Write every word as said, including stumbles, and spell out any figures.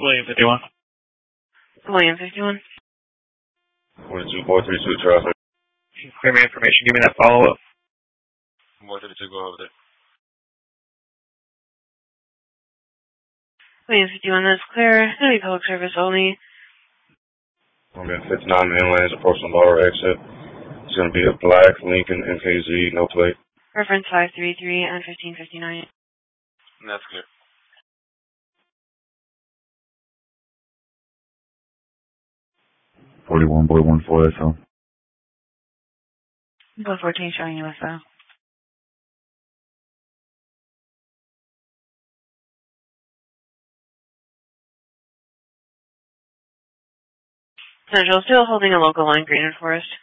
William fifty-one. William fifty-one. forty-two, four thirty-two, traffic. Clear me information. Give me that follow-up. four thirty-two, go over there. William fifty-one, that's clear. It's going to be public service only. Okay, fifty-nine mainlands, approaching Laura exit. It's going to be a black Lincoln M K Z, no plate. Reference five three three and fifteen fifty-nine. That's clear. forty-one, boy one four, S L. Boy fourteen showing U S O. Central still holding a local line, Green and Forest.